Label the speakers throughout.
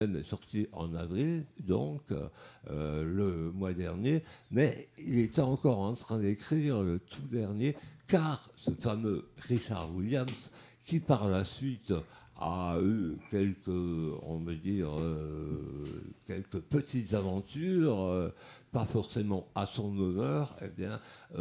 Speaker 1: est sorti en avril, donc le mois dernier, mais il était encore en train d'écrire le tout dernier, car ce fameux Richard Williams, qui par la suite a eu quelques, on va dire, quelques petites aventures, pas forcément à son honneur, eh bien,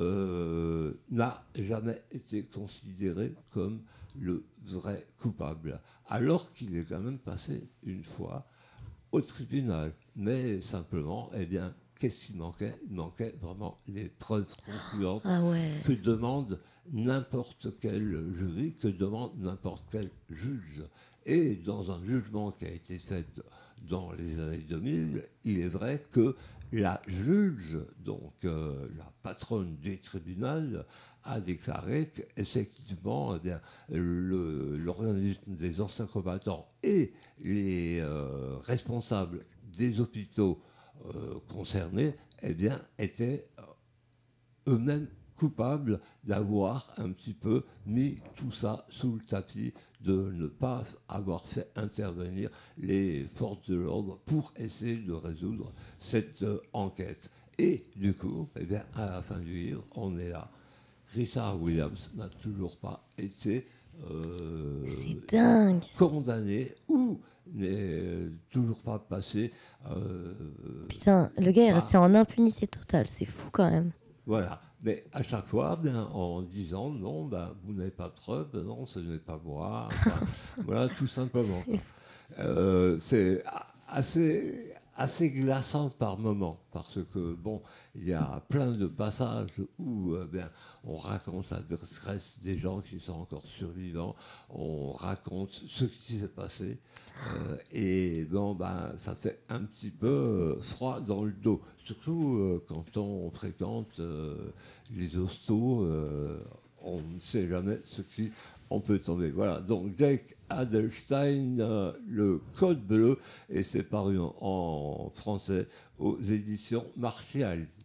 Speaker 1: n'a jamais été considéré comme le vrai coupable, alors qu'il est quand même passé une fois au tribunal. Mais simplement, eh bien, qu'est-ce qu'il manquait? Il manquait vraiment les preuves concluantes
Speaker 2: Ah ouais.
Speaker 1: que demande n'importe quel jury, que demande n'importe quel juge. Et dans un jugement qui a été fait dans les années 2000, il est vrai que la juge, donc la patronne du tribunal, a déclaré qu'effectivement, eh bien, l'organisme des anciens combattants et les responsables des hôpitaux concernés, eh bien, étaient eux-mêmes coupables d'avoir un petit peu mis tout ça sous le tapis, de ne pas avoir fait intervenir les forces de l'ordre pour essayer de résoudre cette enquête. Et du coup, eh bien, à la fin du livre, on est là. Richard Williams n'a toujours pas été
Speaker 2: C'est dingue.
Speaker 1: condamné ou n'est toujours pas passé
Speaker 2: Putain, le gars est
Speaker 1: par...
Speaker 2: resté en impunité totale. C'est fou quand même.
Speaker 1: Voilà. Mais à chaque fois, bien, en disant non, ben, vous n'avez pas de preuve, non, ce n'est pas moi. Enfin, voilà, tout simplement. C'est assez glaçant par moment, parce que, bon, il y a plein de passages où bien, on raconte la détresse des gens qui sont encore survivants, on raconte ce qui s'est passé, et bon, ben, ça fait un petit peu froid dans le dos, surtout quand on fréquente les hostos, on ne sait jamais ce qui on peut tomber. Voilà, donc Jake Adelstein, Le Code Bleu, et c'est paru en français aux éditions Martial.